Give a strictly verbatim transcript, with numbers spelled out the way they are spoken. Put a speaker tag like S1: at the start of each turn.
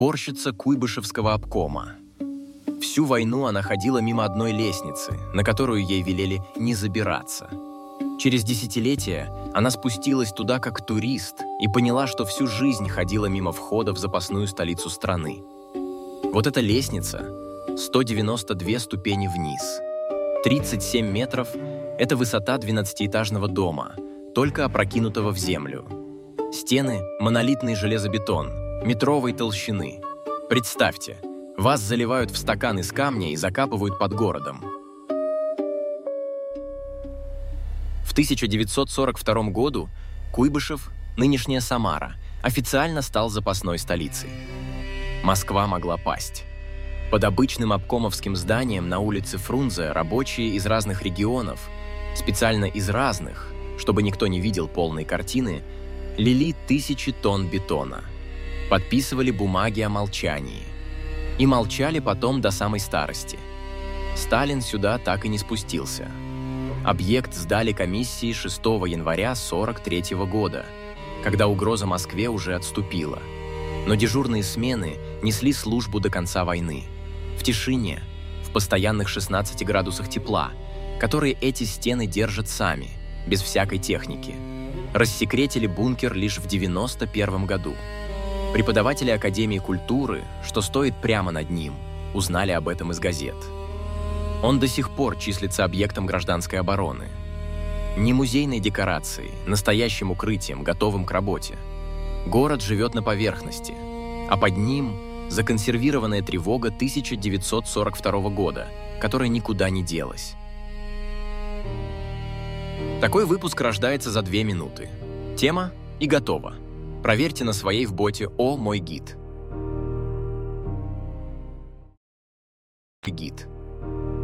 S1: Уборщица Куйбышевского обкома. Всю войну она ходила мимо одной лестницы, на которую ей велели не забираться. Через десятилетия она спустилась туда как турист и поняла, что всю жизнь ходила мимо входа в запасную столицу страны. Вот эта лестница – сто девяносто две ступени вниз. тридцать семь метров – это высота двенадцатиэтажного дома, только опрокинутого в землю. Стены – монолитный железобетон, метровой толщины. Представьте, вас заливают в стакан из камня и закапывают под городом. В тысяча девятьсот сорок втором году Куйбышев, нынешняя Самара, официально стал запасной столицей. Москва могла пасть. Под обычным обкомовским зданием на улице Фрунзе рабочие из разных регионов, специально из разных, чтобы никто не видел полной картины, лили тысячи тонн бетона, подписывали бумаги о молчании. И молчали потом до самой старости. Сталин сюда так и не спустился. Объект сдали комиссии шестого января сорок третьего года, когда угроза Москве уже отступила. Но дежурные смены несли службу до конца войны. В тишине, в постоянных шестнадцати градусах тепла, которые эти стены держат сами, без всякой техники. Рассекретили бункер лишь в девяносто первом году. Преподаватели Академии культуры, что стоит прямо над ним, узнали об этом из газет. Он до сих пор числится объектом гражданской обороны. Не музейной декорацией, настоящим укрытием, готовым к работе. Город живет на поверхности, а под ним законсервированная тревога тысяча девятьсот сорок второго года, которая никуда не делась. Такой выпуск рождается за две минуты. Тема и готово. Проверьте на своей в боте «О, мой гид». Гид.